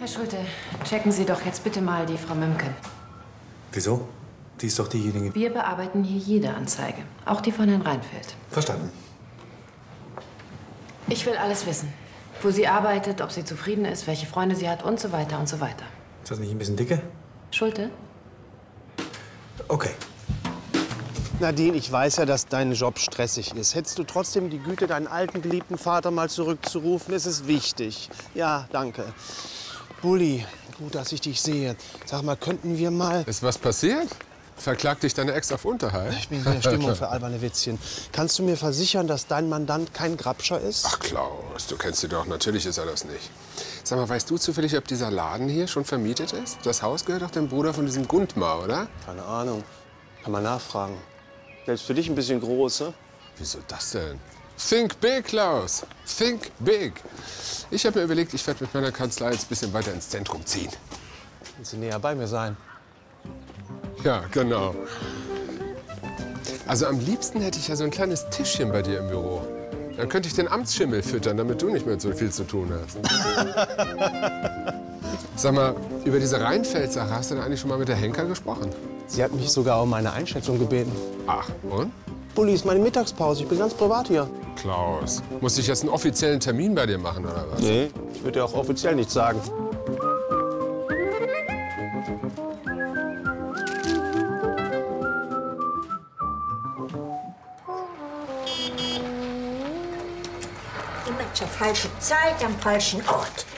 Herr Schulte, checken Sie doch jetzt bitte mal die Frau Mümken. Wieso? Die ist doch diejenige... Wir bearbeiten hier jede Anzeige, auch die von Herrn Reinfeldt. Verstanden. Ich will alles wissen. Wo sie arbeitet, ob sie zufrieden ist, welche Freunde sie hat und so weiter und so weiter. Ist das nicht ein bisschen dicke? Schulte? Okay. Nadine, ich weiß ja, dass dein Job stressig ist. Hättest du trotzdem die Güte, deinen alten, geliebten Vater mal zurückzurufen? Es ist wichtig. Ja, danke. Bulli, gut, dass ich dich sehe. Sag mal, könnten wir mal... Ist was passiert? Verklagt dich deine Ex auf Unterhalt? Ich bin in der Stimmung für alberne Witzchen. Kannst du mir versichern, dass dein Mandant kein Grabscher ist? Ach, Klaus, du kennst ihn doch. Natürlich ist er das nicht. Sag mal, weißt du zufällig, ob dieser Laden hier schon vermietet ist? Das Haus gehört doch dem Bruder von diesem Gundmar, oder? Keine Ahnung. Kann man nachfragen. Selbst für dich ein bisschen groß, ne? Wieso das denn? Think big, Klaus. Think big. Ich habe mir überlegt, ich werde mit meiner Kanzlei jetzt ein bisschen weiter ins Zentrum ziehen. Willst du näher bei mir sein? Ja, genau. Also am liebsten hätte ich ja so ein kleines Tischchen bei dir im Büro. Dann könnte ich den Amtsschimmel füttern, damit du nicht mehr so viel zu tun hast. Sag mal, über diese Reinfeldt-Sache hast du denn eigentlich schon mal mit der Henker gesprochen? Sie hat mich sogar um meine Einschätzung gebeten. Ach, und? Bulli, ist meine Mittagspause. Ich bin ganz privat hier. Klaus, muss ich jetzt einen offiziellen Termin bei dir machen, oder was? Nee, ich würde dir auch offiziell nichts sagen. Immer zur falschen Zeit am falschen Ort.